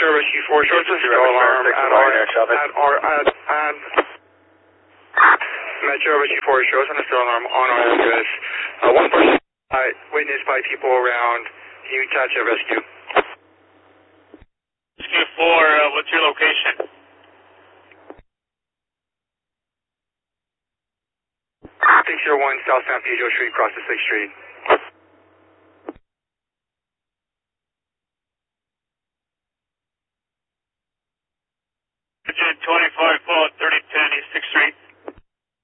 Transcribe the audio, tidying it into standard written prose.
Metro Rescue 4 shows us no alarm Metro Rescue 4 shows on a still alarm on our address. One person witnessed by people around. Can you attach a rescue? Rescue 4, what's your location? 601 South San Pedro Street, across the 6th Street. Virgin 25 Fall 3010 East 6th Street.